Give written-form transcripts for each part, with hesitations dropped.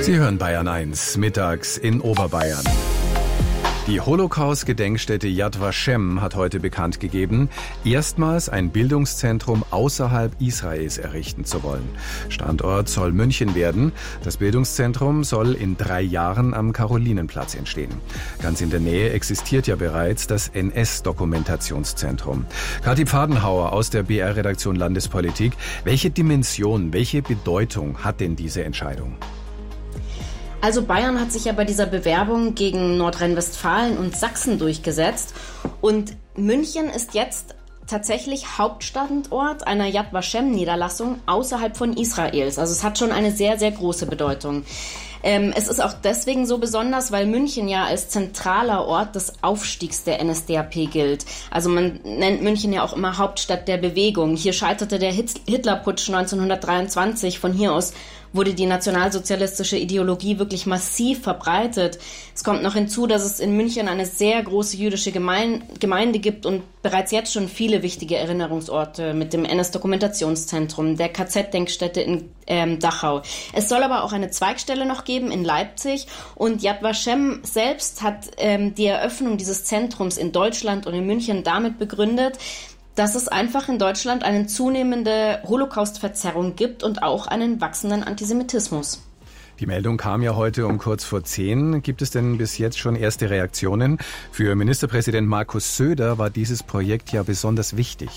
Sie hören Bayern 1, mittags in Oberbayern. Die Holocaust-Gedenkstätte Yad Vashem hat heute bekannt gegeben, erstmals ein Bildungszentrum außerhalb Israels errichten zu wollen. Standort soll München werden. Das Bildungszentrum soll in 3 Jahren am Karolinenplatz entstehen. Ganz in der Nähe existiert ja bereits das NS-Dokumentationszentrum. Kathi Pfadenhauer aus der BR-Redaktion Landespolitik. Welche Dimension, welche Bedeutung hat denn diese Entscheidung? Also Bayern hat sich ja bei dieser Bewerbung gegen Nordrhein-Westfalen und Sachsen durchgesetzt und München ist jetzt tatsächlich Hauptstandort einer Yad Vashem-Niederlassung außerhalb von Israels. Also es hat schon eine sehr, sehr große Bedeutung. Es ist auch deswegen so besonders, weil München ja als zentraler Ort des Aufstiegs der NSDAP gilt. Also man nennt München ja auch immer Hauptstadt der Bewegung. Hier scheiterte der Hitlerputsch 1923. Von hier aus wurde die nationalsozialistische Ideologie wirklich massiv verbreitet. Es kommt noch hinzu, dass es in München eine sehr große jüdische Gemeinde gibt und bereits jetzt schon viele wichtige Erinnerungsorte mit dem NS-Dokumentationszentrum, der KZ-Denkstätte in Dachau. Es soll aber auch eine Zweigstelle noch geben in Leipzig und Yad Vashem selbst hat die Eröffnung dieses Zentrums in Deutschland und in München damit begründet, dass es einfach in Deutschland eine zunehmende Holocaust-Verzerrung gibt und auch einen wachsenden Antisemitismus. Die Meldung kam ja heute um kurz vor 10. Gibt es denn bis jetzt schon erste Reaktionen? Für Ministerpräsident Markus Söder war dieses Projekt ja besonders wichtig.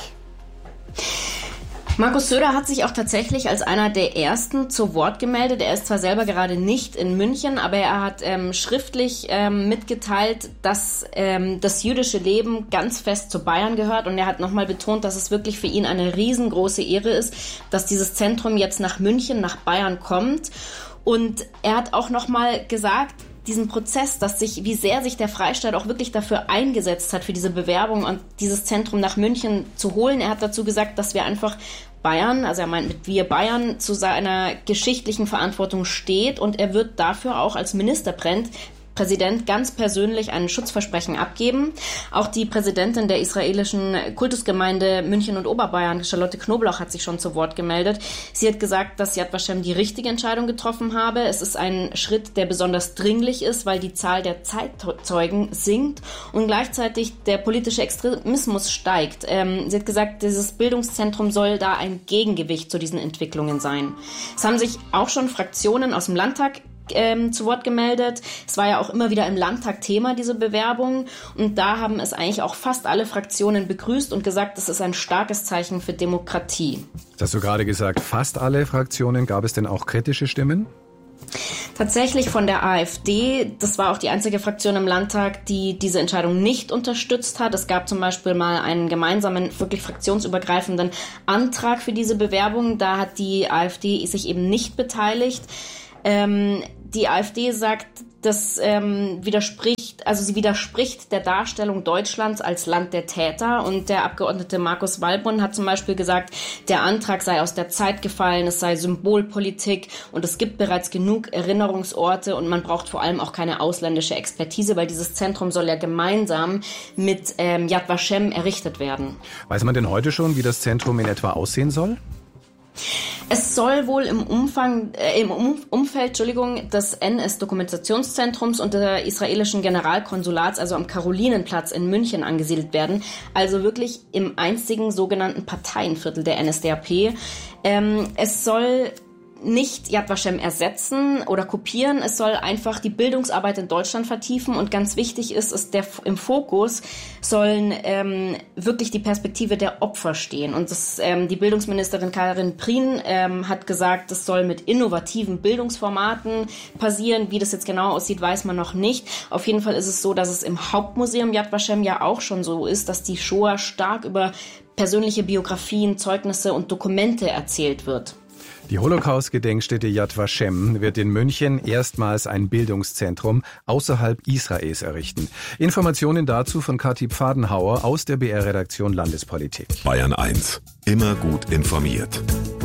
Markus Söder hat sich auch tatsächlich als einer der Ersten zu Wort gemeldet. Er ist zwar selber gerade nicht in München, aber er hat schriftlich mitgeteilt, dass das jüdische Leben ganz fest zu Bayern gehört. Und er hat nochmal betont, dass es wirklich für ihn eine riesengroße Ehre ist, dass dieses Zentrum jetzt nach München, nach Bayern kommt. Und er hat auch nochmal gesagt, diesen Prozess, wie sehr sich der Freistaat auch wirklich dafür eingesetzt hat, für diese Bewerbung und dieses Zentrum nach München zu holen. Er hat dazu gesagt, dass wir einfach Bayern, also er meint mit wir Bayern, zu seiner geschichtlichen Verantwortung steht und er wird dafür auch als Ministerpräsident ganz persönlich ein Schutzversprechen abgeben. Auch die Präsidentin der israelischen Kultusgemeinde München und Oberbayern, Charlotte Knobloch, hat sich schon zu Wort gemeldet. Sie hat gesagt, dass Yad Vashem die richtige Entscheidung getroffen habe. Es ist ein Schritt, der besonders dringlich ist, weil die Zahl der Zeitzeugen sinkt und gleichzeitig der politische Extremismus steigt. Sie hat gesagt, dieses Bildungszentrum soll da ein Gegengewicht zu diesen Entwicklungen sein. Es haben sich auch schon Fraktionen aus dem Landtag zu Wort gemeldet. Es war ja auch immer wieder im Landtag Thema, diese Bewerbung. Und da haben es eigentlich auch fast alle Fraktionen begrüßt und gesagt, das ist ein starkes Zeichen für Demokratie. Das hast du gerade gesagt, fast alle Fraktionen. Gab es denn auch kritische Stimmen? Tatsächlich von der AfD. Das war auch die einzige Fraktion im Landtag, die diese Entscheidung nicht unterstützt hat. Es gab zum Beispiel mal einen gemeinsamen, wirklich fraktionsübergreifenden Antrag für diese Bewerbung. Da hat die AfD sich eben nicht beteiligt. Die AfD sagt, das widerspricht der Darstellung Deutschlands als Land der Täter. Und der Abgeordnete Markus Wallbrunn hat zum Beispiel gesagt, der Antrag sei aus der Zeit gefallen, es sei Symbolpolitik und es gibt bereits genug Erinnerungsorte und man braucht vor allem auch keine ausländische Expertise, weil dieses Zentrum soll ja gemeinsam mit Yad Vashem errichtet werden. Weiß man denn heute schon, wie das Zentrum in etwa aussehen soll? Es soll wohl im Umfeld des NS-Dokumentationszentrums und der israelischen Generalkonsulats, also am Karolinenplatz in München, angesiedelt werden. Also wirklich im einzigen sogenannten Parteienviertel der NSDAP. Es soll nicht Yad Vashem ersetzen oder kopieren. Es soll einfach die Bildungsarbeit in Deutschland vertiefen und ganz wichtig ist, im Fokus sollen wirklich die Perspektive der Opfer stehen. Und die Bildungsministerin Karin Prien hat gesagt, es soll mit innovativen Bildungsformaten passieren. Wie das jetzt genau aussieht, weiß man noch nicht. Auf jeden Fall ist es so, dass es im Hauptmuseum Yad Vashem ja auch schon so ist, dass die Shoah stark über persönliche Biografien, Zeugnisse und Dokumente erzählt wird. Die Holocaust-Gedenkstätte Yad Vashem wird in München erstmals ein Bildungszentrum außerhalb Israels errichten. Informationen dazu von Kathi Pfadenhauer aus der BR-Redaktion Landespolitik. Bayern 1. Immer gut informiert.